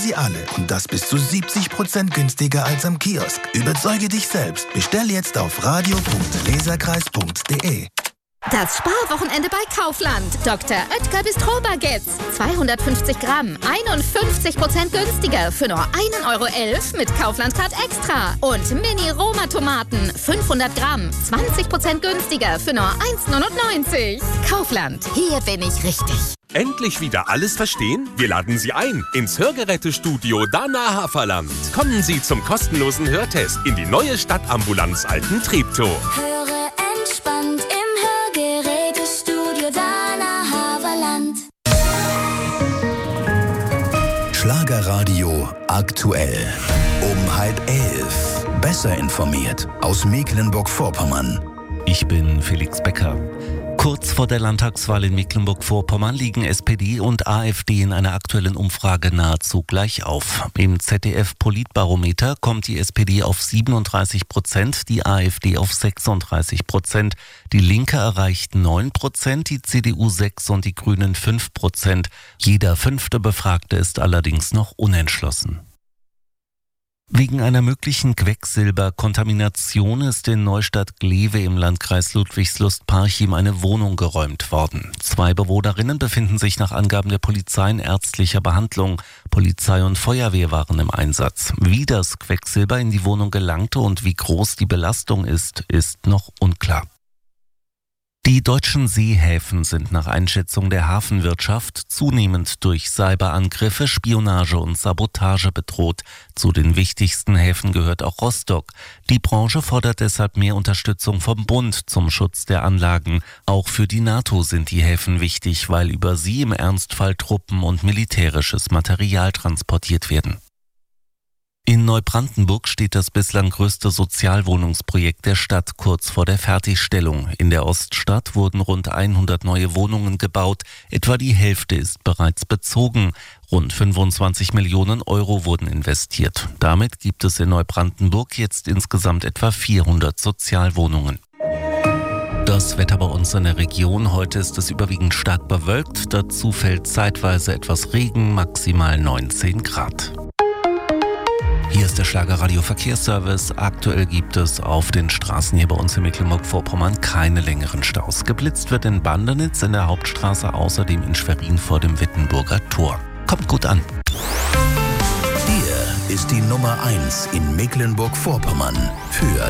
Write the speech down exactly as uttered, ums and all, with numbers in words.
Sie alle und das bis zu siebzig Prozent günstiger als am Kiosk. Überzeuge dich selbst. Bestell jetzt auf radio punkt leserkreis punkt de. Das Sparwochenende bei Kaufland. Doktor Oetker Bistro-Baguettes. zweihundertfünfzig Gramm, einundfünfzig Prozent günstiger für nur ein Euro elf mit Kaufland-Card Extra. Und Mini-Roma-Tomaten, fünfhundert Gramm, zwanzig Prozent günstiger für nur eins neunundneunzig. Kaufland, hier bin ich richtig. Endlich wieder alles verstehen? Wir laden Sie ein ins Hörgerätestudio Dana Haferland. Kommen Sie zum kostenlosen Hörtest in die neue Stadtambulanz Alten Treptow. Höre entspannt im Hörgerätestudio Dana Haferland. Schlagerradio aktuell. Um halb elf. Besser informiert aus Mecklenburg-Vorpommern. Ich bin Felix Becker. Kurz vor der Landtagswahl in Mecklenburg-Vorpommern liegen S P D und AfD in einer aktuellen Umfrage nahezu gleich auf. Im Z D F-Politbarometer kommt die S P D auf siebenunddreißig Prozent, die AfD auf sechsunddreißig Prozent. Die Linke erreicht neun Prozent, die C D U sechs und die Grünen fünf Prozent. Jeder fünfte Befragte ist allerdings noch unentschlossen. Wegen einer möglichen Quecksilberkontamination ist in Neustadt-Glewe im Landkreis Ludwigslust-Parchim eine Wohnung geräumt worden. Zwei Bewohnerinnen befinden sich nach Angaben der Polizei in ärztlicher Behandlung. Polizei und Feuerwehr waren im Einsatz. Wie das Quecksilber in die Wohnung gelangte und wie groß die Belastung ist, ist noch unklar. Die deutschen Seehäfen sind nach Einschätzung der Hafenwirtschaft zunehmend durch Cyberangriffe, Spionage und Sabotage bedroht. Zu den wichtigsten Häfen gehört auch Rostock. Die Branche fordert deshalb mehr Unterstützung vom Bund zum Schutz der Anlagen. Auch für die NATO sind die Häfen wichtig, weil über sie im Ernstfall Truppen und militärisches Material transportiert werden. In Neubrandenburg steht das bislang größte Sozialwohnungsprojekt der Stadt kurz vor der Fertigstellung. In der Oststadt wurden rund hundert neue Wohnungen gebaut. Etwa die Hälfte ist bereits bezogen. Rund fünfundzwanzig Millionen Euro wurden investiert. Damit gibt es in Neubrandenburg jetzt insgesamt etwa vierhundert Sozialwohnungen. Das Wetter bei uns in der Region. Heute ist es überwiegend stark bewölkt. Dazu fällt zeitweise etwas Regen, maximal neunzehn Grad. Hier ist der Schlagerradio Verkehrsservice. Aktuell gibt es auf den Straßen hier bei uns in Mecklenburg-Vorpommern keine längeren Staus. Geblitzt wird in Bandenitz in der Hauptstraße, außerdem in Schwerin vor dem Wittenburger Tor. Kommt gut an. Hier ist die Nummer eins in Mecklenburg-Vorpommern für